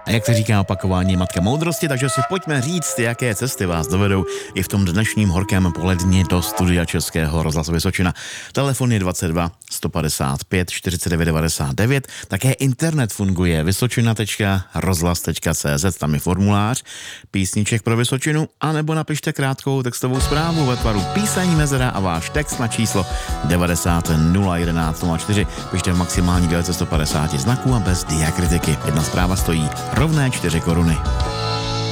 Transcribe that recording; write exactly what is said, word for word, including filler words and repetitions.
A jak se říká opakování matka moudrosti, takže si pojďme říct, jaké cesty vás dovedou i v tom dnešním horkém poledni do studia Českého rozhlasu Vysočina. Telefon je dvacet dva sto padesát pět čtyřicet devět devadesát devět, také internet funguje vysočina tečka rozhlas tečka cé zet, tam je formulář písniček pro Vysočinu, anebo napište krátkou textovou zprávu ve tvaru písení mezera a váš text na číslo devadesát nula jedenáct nula čtyři. Pište v maximální délce sto padesát znaků a bez diakritiky. Jedna zpráva stojí rovné čtyři koruny.